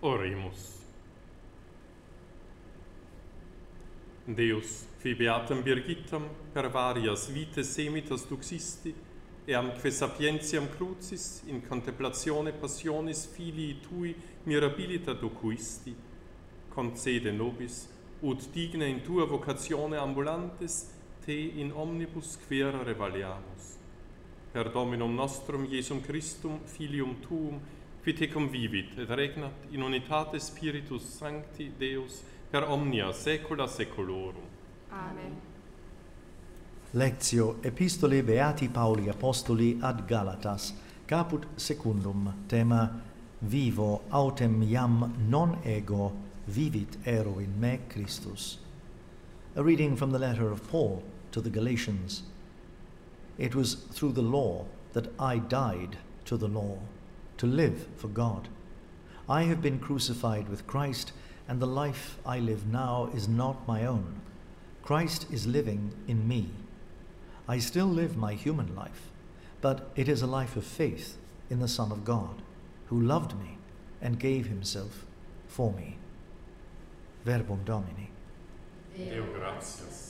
Oremus. Deus, qui beatam Birgittam per varias vites semitas duxisti, e amque sapientiam crucis in contemplatione passionis filii tui mirabilita docuisti, concede nobis, ut digna in tua vocatione ambulantes, te in omnibus quera revaliamus. Per Dominum nostrum Iesum Christum, Filium tuum, qui te convivit et regnat in unitate Spiritus Sancti Deus per omnia saecula saeculorum. Amen. Lectio Epistolae Beati Pauli Apostoli ad Galatas, caput secundum, tema Vivo autem iam non ego, vivit ero in me Christus. A reading from the letter of Paul to the Galatians. It was through the law that I died to the law, to live for God. I have been crucified with Christ, and the life I live now is not my own. Christ is living in me. I still live my human life, but it is a life of faith in the Son of God, who loved me and gave himself for me. Verbum Domini. Deo gratias.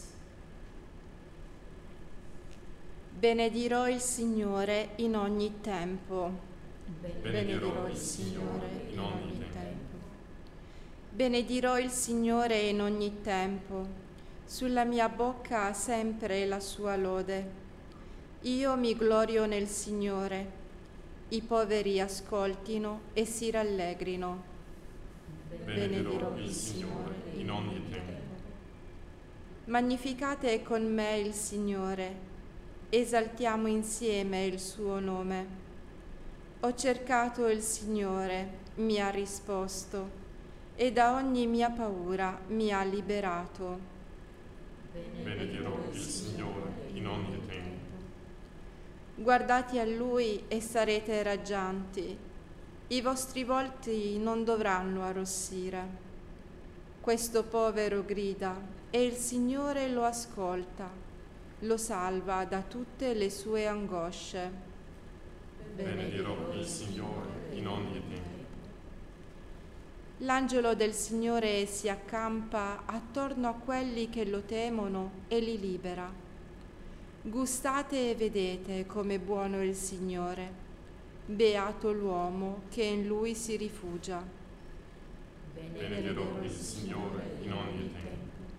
Benedirò il Signore in ogni tempo. Benedirò il Signore in ogni tempo. Benedirò il Signore in ogni tempo. Sulla mia bocca sempre la sua lode. Io mi glorio nel Signore. I poveri ascoltino e si rallegrino. Benedirò il Signore in ogni tempo. Magnificate con me il Signore. Esaltiamo insieme il suo nome. Ho cercato il Signore, mi ha risposto, e da ogni mia paura mi ha liberato. Benedirò il Signore in ogni tempo. Guardate a Lui e sarete raggianti. I vostri volti non dovranno arrossire. Questo povero grida e il Signore lo ascolta. Lo salva da tutte le sue angosce. Benedirò il Signore in ogni tempo. L'angelo del Signore si accampa attorno a quelli che lo temono e li libera. Gustate e vedete come buono è il Signore. Beato l'uomo che in lui si rifugia. Benedirò il Signore in ogni tempo.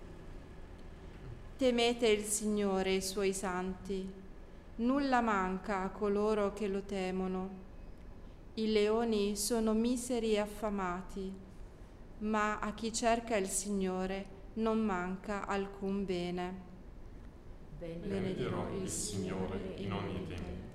Temete il Signore e i suoi santi. Nulla manca a coloro che lo temono. I leoni sono miseri e affamati, ma a chi cerca il Signore non manca alcun bene. Benedirò il Signore in ogni tempo.